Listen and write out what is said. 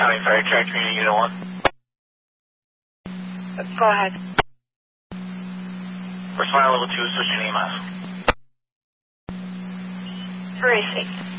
County Fire Track Community Unit 1. Go ahead. Responder level 2, switching EMS. Where is he?